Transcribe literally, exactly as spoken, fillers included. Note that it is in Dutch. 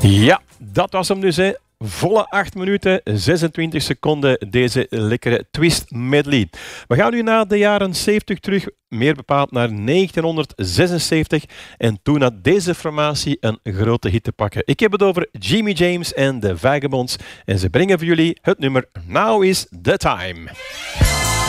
Ja, dat was hem dus, hè. Volle acht minuten, zesentwintig seconden, deze lekkere twist medley. We gaan nu naar de jaren zeventig terug, meer bepaald naar negentienhonderdzesenzeventig. En toen had deze formatie een grote hit te pakken. Ik heb het over Jimmy James en de Vagabonds. En ze brengen voor jullie het nummer Now is the Time.